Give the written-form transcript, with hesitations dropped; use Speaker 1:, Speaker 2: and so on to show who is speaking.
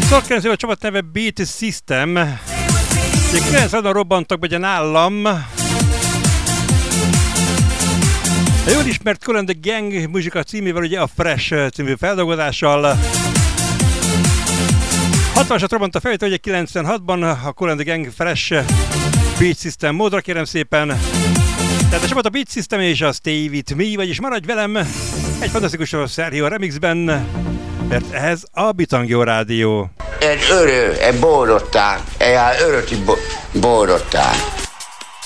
Speaker 1: Szakkereső a csapat neve Beat System. Ugye 90-ban robbantak be nálam. A jól ismert Kool and the Gang muzsika címével, ugye a Fresh című feldolgozással. 60-asat robbant a fejét, ugye 96-ban a Kool and the Gang Fresh Beat System módra, kérem szépen. Tehát a csapat a Beat System és a Stay With Me, vagyis maradj velem egy fantasztikus Sergio remixben, mert ez a Bitangio Rádió.
Speaker 2: Egy örő, egy bórottán, egy öröti bórottán.